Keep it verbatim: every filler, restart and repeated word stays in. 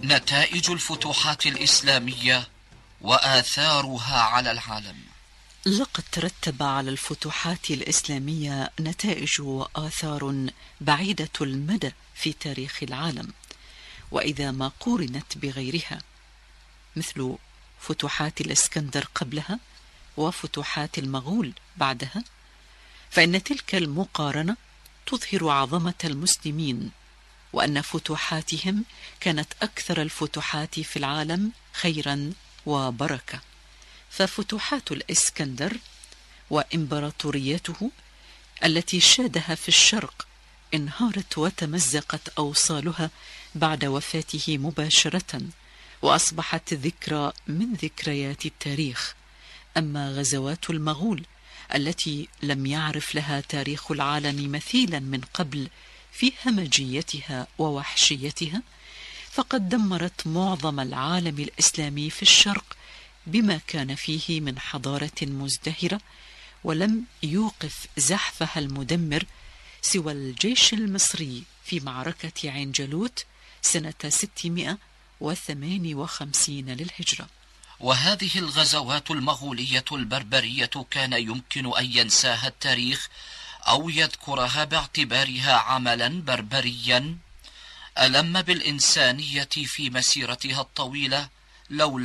نتائج الفتوحات الإسلامية وآثارها على العالم. لقد ترتب على الفتوحات الإسلامية نتائج وآثار بعيدة المدى في تاريخ العالم، وإذا ما قورنت بغيرها مثل فتوحات الإسكندر قبلها وفتوحات المغول بعدها، فإن تلك المقارنة تظهر عظمة المسلمين، وأن فتوحاتهم كانت أكثر الفتوحات في العالم خيرا وبركة. ففتوحات الإسكندر وإمبراطوريته التي شادها في الشرق انهارت وتمزقت أوصالها بعد وفاته مباشرة، وأصبحت ذكرى من ذكريات التاريخ. أما غزوات المغول التي لم يعرف لها تاريخ العالم مثيلا من قبل في همجيتها ووحشيتها، فقد دمرت معظم العالم الإسلامي في الشرق بما كان فيه من حضارة مزدهرة، ولم يوقف زحفها المدمر سوى الجيش المصري في معركة عين جالوت سنة ستمائة وثمانية وخمسين للهجرة. وهذه الغزوات المغولية البربرية كان يمكن أن ينساها التاريخ أو يذكرها باعتبارها عملا بربريا ألم بالإنسانية في مسيرتها الطويلة لو